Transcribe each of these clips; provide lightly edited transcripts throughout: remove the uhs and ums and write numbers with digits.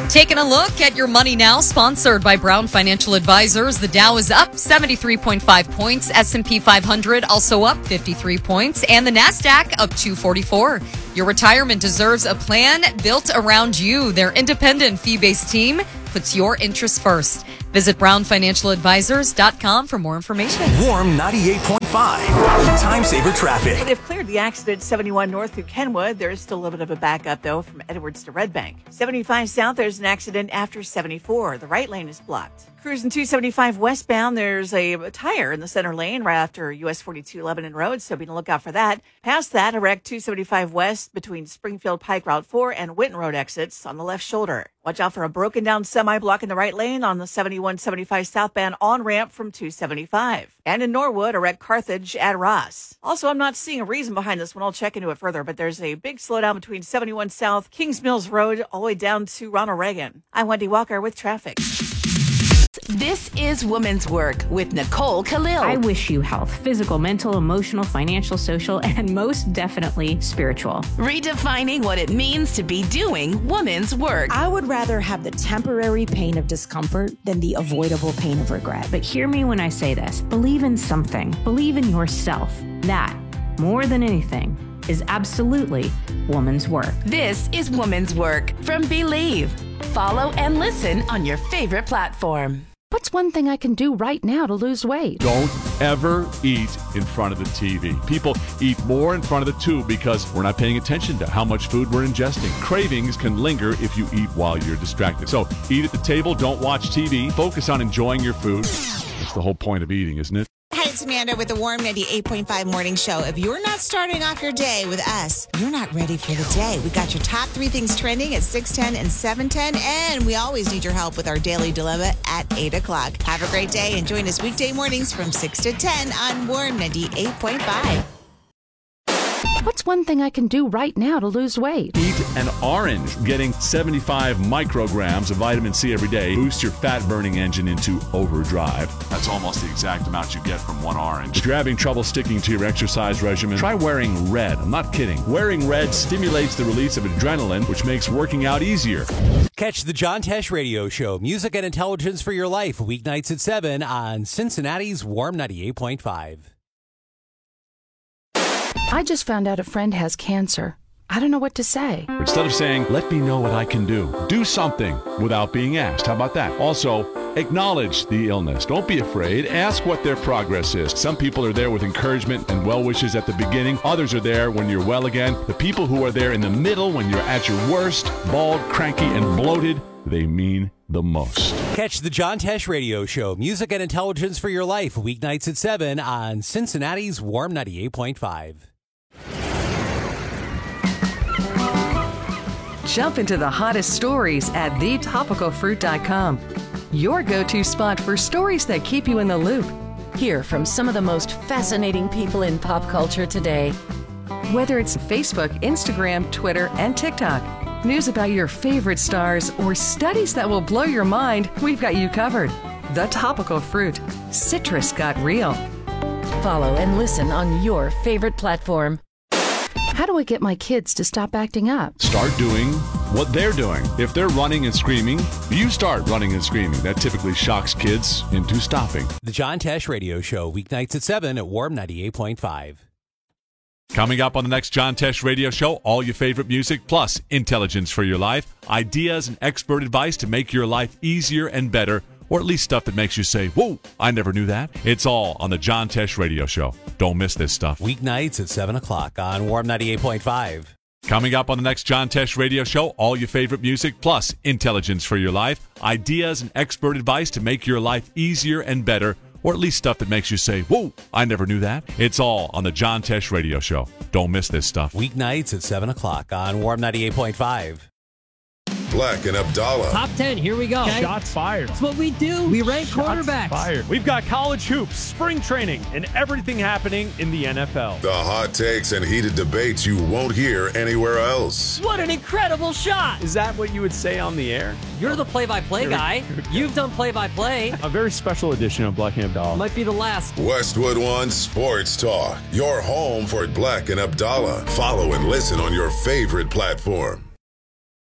Taking a look at your money now, sponsored by Brown Financial Advisors. The Dow is up 73.5 points. S&P 500 also up 53 points. And the NASDAQ up 244. Your retirement deserves a plan built around you. Their independent fee-based team puts your interests first. Visit brownfinancialadvisors.com for more information. Warm 98.5. Time saver traffic. They've cleared the accident 71 north through Kenwood. There's still a little bit of a backup, though, from Edwards to Red Bank. 75 south, there's an accident after 74. The right lane is blocked. Cruising 275 westbound, there's a tire in the center lane right after US 42 Lebanon Road, so be on the lookout for that. Past that, a wreck 275 west between Springfield Pike Route 4 and Winton Road exits on the left shoulder. Watch out for a broken down semi blocking the right lane on the 7175 southbound on-ramp from 275. And in Norwood, a wreck Carthage at Ross. Also, I'm not seeing a reason behind this one. I'll check into it further, but there's a big slowdown between 71 South, Kings Mills Road, all the way down to Ronald Reagan. I'm Wendy Walker with traffic. This is Woman's Work with Nicole Khalil. I wish you health, physical, mental, emotional, financial, social, and most definitely spiritual. Redefining what it means to be doing woman's work. I would rather have the temporary pain of discomfort than the avoidable pain of regret. But hear me when I say this. Believe in something. Believe in yourself. That, more than anything, is absolutely woman's work. This is Woman's Work from Believe. Follow and listen on your favorite platform. What's one thing I can do right now to lose weight? Don't ever eat in front of the TV. People eat more in front of the tube because we're not paying attention to how much food we're ingesting. Cravings can linger if you eat while you're distracted. So eat at the table, don't watch TV, focus on enjoying your food. That's the whole point of eating, isn't it? Hi, it's Amanda with the Warm 98.5 Morning Show. If you're not starting off your day with us, you're not ready for the day. We got your top 3 things trending at 6:10 and 7:10, and we always need your help with our Daily Dilemma at 8 o'clock. Have a great day and join us weekday mornings from 6 to 10 on Warm 98.5. What's one thing I can do right now to lose weight? Eat an orange. Getting 75 micrograms of vitamin C every day boosts your fat-burning engine into overdrive. That's almost the exact amount you get from one orange. If you're having trouble sticking to your exercise regimen, try wearing red. I'm not kidding. Wearing red stimulates the release of adrenaline, which makes working out easier. Catch the John Tesh Radio Show, music and intelligence for your life, weeknights at 7 on Cincinnati's Warm 98.5. I just found out a friend has cancer. I don't know what to say. Instead of saying, let me know what I can do something without being asked. How about that? Also, acknowledge the illness. Don't be afraid. Ask what their progress is. Some people are there with encouragement and well wishes at the beginning. Others are there when you're well again. The people who are there in the middle when you're at your worst, bald, cranky, and bloated, they mean the most. Catch the John Tesh Radio Show, music and intelligence for your life, weeknights at 7 on Cincinnati's Warm 98.5. Jump into the hottest stories at thetopicalfruit.com. Your go-to spot for stories that keep you in the loop. Hear from some of the most fascinating people in pop culture today. Whether it's Facebook, Instagram, Twitter, and TikTok, news about your favorite stars, or studies that will blow your mind, we've got you covered. The Topical Fruit. Citrus got real. Follow and listen on your favorite platform. How do I get my kids to stop acting up? Start doing what they're doing. If they're running and screaming, you start running and screaming. That typically shocks kids into stopping. The John Tesh Radio Show, weeknights at 7 at Warm 98.5. Coming up on the next John Tesh Radio Show, all your favorite music plus intelligence for your life, ideas and expert advice to make your life easier and better, or at least stuff that makes you say, whoa, I never knew that. It's all on the John Tesh Radio Show. Don't miss this stuff. Weeknights at 7 o'clock on Warm 98.5. Coming up on the next John Tesh Radio Show, all your favorite music plus intelligence for your life, ideas and expert advice to make your life easier and better, or at least stuff that makes you say, whoa, I never knew that. It's all on the John Tesh Radio Show. Don't miss this stuff. Weeknights at 7 o'clock on Warm 98.5. Black and Abdallah. Top 10, here we go. Okay. Shots fired. That's what we do. We rank quarterbacks. Fired. We've got college hoops, spring training, and everything happening in the NFL. The hot takes and heated debates you won't hear anywhere else. What an incredible shot. Is that what you would say on the air? You're the play-by-play guy. You've done play-by-play. A very special edition of Black and Abdallah. Might be the last. Westwood One Sports Talk. Your home for Black and Abdallah. Follow and listen on your favorite platform. Hey,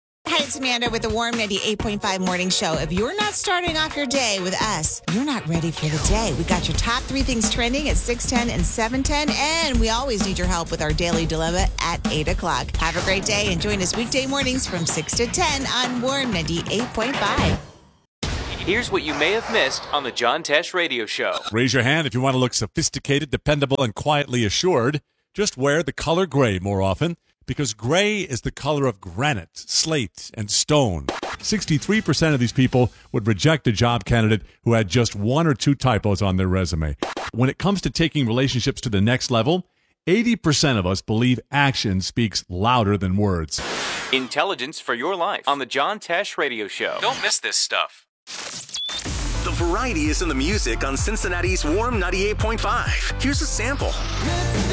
it's Amanda with the Warm 98.5 Morning Show. If you're not starting off your day with us, you're not ready for the day. We got your top 3 things trending at 6:10 and 7:10, and we always need your help with our Daily Dilemma at 8 o'clock. Have a great day and join us weekday mornings from 6 to 10 on Warm 98.5. Here's what you may have missed on the John Tesh Radio Show. Raise your hand if you want to look sophisticated, dependable, and quietly assured. Just wear the color gray more often, because gray is the color of granite, slate, and stone. 63% of these people would reject a job candidate who had just 1 or 2 typos on their resume. When it comes to taking relationships to the next level, 80% of us believe action speaks louder than words. Intelligence for your life on the John Tesh Radio Show. Don't miss this stuff. The variety is in the music on Cincinnati's Warm 98.5. Here's a sample.